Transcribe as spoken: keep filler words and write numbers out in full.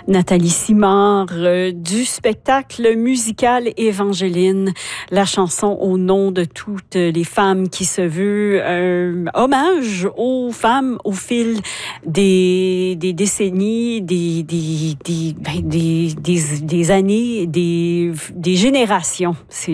Nathalie Simard euh, du spectacle musical Évangeline, la chanson au nom de toutes les femmes qui se veut un hommage aux femmes au fil des, des décennies, des, des, des, ben, des, des, des années, des, des générations. C'est